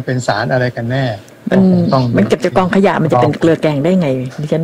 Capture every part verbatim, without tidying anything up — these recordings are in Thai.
เป็นสารอะไรกันแน่มันต้องมันเก็บจากกองขยะมันจะเป็นเกลือแกงได้ไงดิฉัน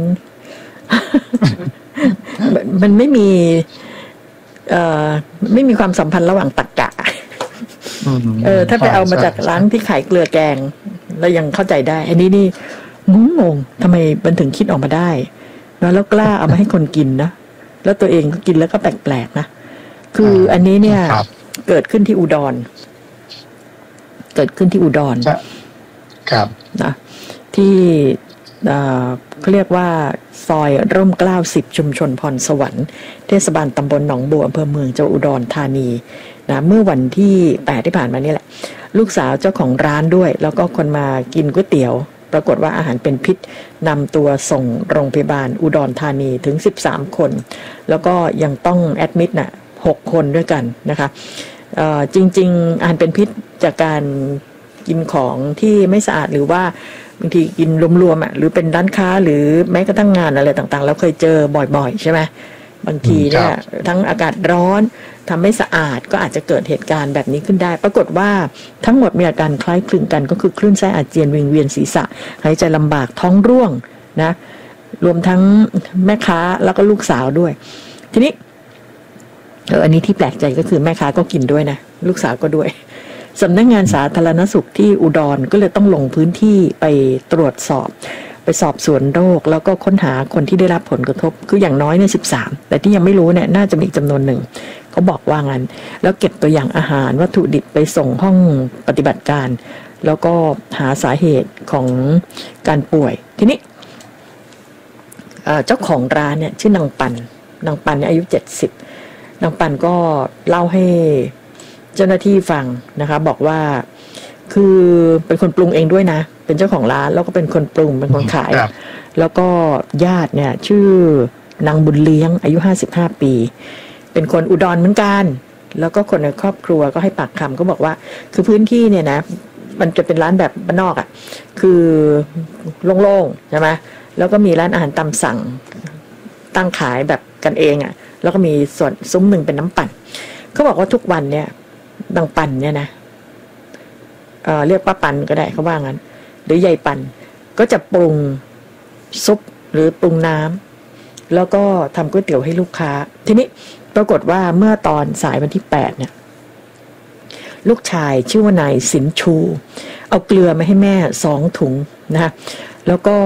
มันไม่มีเอ่อไม่มีความสัมพันธ์ระหว่างตรรกะเออถ้าไปเอามาจากร้านที่ขายเกลือแกงแล้วยังเข้าใจได้อันนี้นี่งงงทำไมมันถึงคิดออกมาได้แล้วกล้าเอามาให้คนกินนะแล้วตัวเองก็กินแล้วก็แปลกๆนะคืออันนี้เนี่ยเกิดขึ้นที่อุดรเกิดขึ้นที่อุดรครับนะที่เขาเรียกว่าซอยร่มเกล้าสิบชุมชนพรสวรรค์เทศบาลตำบลหนองบัวอำเภอเมืองจังหวัดอุดรธานีนะเมื่อวันที่แปดที่ผ่านมานี่แหละลูกสาวเจ้าของร้านด้วยแล้วก็คนมากินก๋วยเตี๋ยวปรากฏว่าอาหารเป็นพิษนำตัวส่งโรงพยาบาลอุดรธานีถึงสิบสามคนแล้วก็ยังต้องแอดมิดน่ะหกคนด้วยกันนะคะจริงๆอาหารเป็นพิษจากการกินของที่ไม่สะอาดหรือว่าบางทีกินรวมๆอ่ะหรือเป็นร้านค้าหรือแม้กระทั่งงานอะไรต่างๆเราเคยเจอบ่อยๆใช่ไหมบางทีเนี่ยทั้งอากาศร้อนทำไม่สะอาดก็อาจจะเกิดเหตุการณ์แบบนี้ขึ้นได้ปรากฏว่าทั้งหมดมีอาการคล้ายคลึงกันก็คือคลื่นไส้อาเจียนวิงเวียนศีรษะหายใจลำบากท้องร่วงนะรวมทั้งแม่ค้าแล้วก็ลูกสาวด้วยทีนี้เอออันนี้ที่แปลกใจก็คือแม่ค้าก็กินด้วยนะลูกสาวก็ด้วยสำนักงานสาธารณสุขที่อุดรก็เลยต้องลงพื้นที่ไปตรวจสอบไปสอบสวนโรคแล้วก็ค้นหาคนที่ได้รับผลกระทบคืออย่างน้อยเนี่ยสิบสามแต่ที่ยังไม่รู้เนี่ยน่าจะมีจำนวนหนึ่งเขาบอกว่างั้นแล้วเก็บตัวอย่างอาหารวัตถุดิบไปส่งห้องปฏิบัติการแล้วก็หาสาเหตุของการป่วยทีนี้เจ้าของร้านเนี่ยชื่อนางปันนางปันเนี่ยอายุเจ็ดสิบนางปันก็เล่าให้เจ้าหน้าที่ฟังนะคะบอกว่าคือเป็นคนปรุงเองด้วยนะเป็นเจ้าของร้านแล้วก็เป็นคนปรุงเป็นคนขายแล้วก็ญาติเนี่ยชื่อนางบุญเลี้ยงอายุห้าสิบห้าปีเป็นคนอุดรเหมือนกันแล้วก็คนในครอบครัวก็ให้ปากคำก็บอกว่าคือพื้นที่เนี่ยนะมันจะเป็นร้านแบบบ้านนอกอ่ะคือโล่งๆใช่ไหมแล้วก็มีร้านอาหารตามสั่งตั้งขายแบบกันเองอ่ะแล้วก็มีส่วนซุ้มหนึ่งเป็นน้ำปั่นเขาบอกว่าทุกวันเนี่ยนางปั่นเนี่ยนะเอ่อเรียกป้าปั่นก็ได้เขาว่างั้นหรือยายปั่นก็จะปรุงซุปหรือปรุงน้ำแล้วก็ทำก๋วยเตี๋ยวให้ลูกค้าทีนี้ปรากฏว่าเมื่อตอนสายวันที่แปดเนี่ยลูกชายชื่อว่านายสินชูเอาเกลือมาให้แม่สองถุงนะคะแล้วก็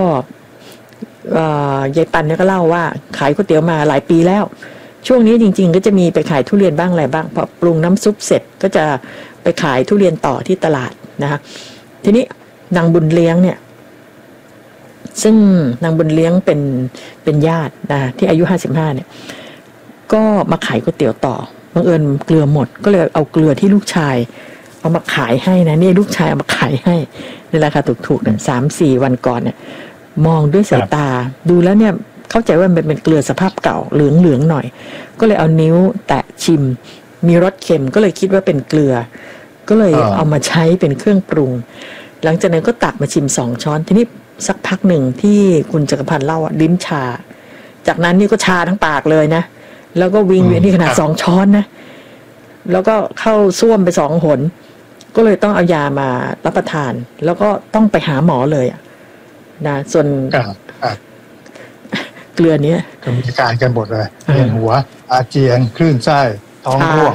ยายปั่นเนี่ยก็เล่าว่าขายก๋วยเตี๋ยวมาหลายปีแล้วช่วงนี้จริงๆก็จะมีไปขายทุเรียนบ้างอะไรบ้างพอปรุงน้ำซุปเสร็จก็จะไปขายทุเรียนต่อที่ตลาดนะคะทีนี้นางบุญเลี้ยงเนี่ยซึ่งนางบุญเลี้ยงเป็นเป็นญาตินะที่อายุห้าสิบห้าเนี่ยก็มาขายก๋วยเตี๋ยวต่อบังเอิญเกลือหมดก็เลยเอาเกลือที่ลูกชายเอามาขายให้นะนี่ลูกชายเอามาขายให้ในราคาถูกๆเนี่ยสามสี่วันก่อนเนี่ยมองด้วยสายตาดูแล้วเนี่ยเข้าใจว่ามันเป็นเกลือสภาพเก่าเหลืองๆหน่อยก็เลยเอานิ้วแตะชิมมีรสเค็มก็เลยคิดว่าเป็นเกลือก็เลยเอามาใช้เป็นเครื่องปรุงหลังจากนั้นก็ตักมาชิมสองช้อนทีนี้สักพักหนึ่งที่คุณจักรพันธ์เล่าอ่ะลิ้นชาจากนั้นนี่ก็ชาทั้งปากเลยนะแล้วก็วิงเวียนที่ขนาดสองช้อนนะแล้วก็เข้าส้วมไปสองหนก็เลยต้องเอายามารับประทานแล้วก็ต้องไปหาหมอเลยนะส่วนเกลือนี้มีอาการกันหมดเลยเวียนหัวอาเจียนคลื่นไส้ท้องร่วง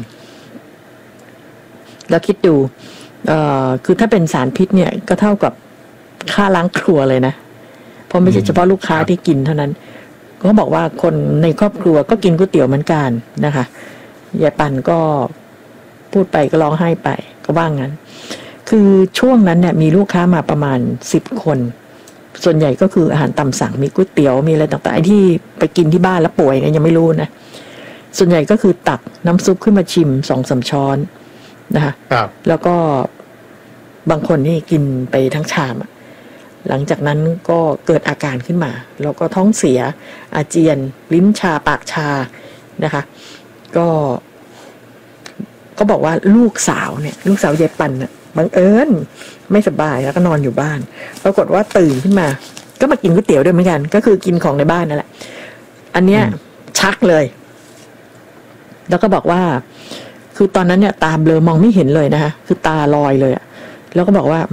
แล้วคิดดูเอ่อคือถ้าเป็นสารพิษเนี่ยก็เท่ากับค่าล้างครัวเลยนะเพราะไม่ใช่เฉพาะลูกค้าที่กินเท่านั้นเขาบอกว่าคนในครอบครัวก็กินก๋วยเตี๋ยวเหมือนกันนะคะยายปันก็พูดไปก็ร้องไห้ไปก็ว่างั้นคือช่วงนั้นเนี่ยมีลูกค้ามาประมาณสิบคนส่วนใหญ่ก็คืออาหารตามสั่งมีก๋วยเตี๋ยวมีอะไรต่างๆไอ้ที่ไปกินที่บ้านแล้วป่วยเนี่ยยังไม่รู้นะส่วนใหญ่ก็คือตักน้ำซุปขึ้นมาชิมสองสามช้อนนะคะแล้วก็บางคนนี่กินไปทั้งชามหลังจากนั้นก็เกิดอาการขึ้นมาแล้วก็ท้องเสียอาเจียนลิ้นชาปากชานะคะก็ก็บอกว่าลูกสาวเนี่ยลูกสาวยายปันน่ะบังเอิญไม่สบายแล้วก็นอนอยู่บ้านปรากฏว่าตื่นขึ้นมาก็มากินก๋วยเตี๋ยวด้วยเหมือนกันก็คือกินของในบ้านนั่นแหละอันเนี้ยชักเลยแล้วก็บอกว่าคือตอนนั้นเนี่ยตาเบลอมองไม่เห็นเลยนะคะคือตาลอยเลยอะแล้วก็บอกว่า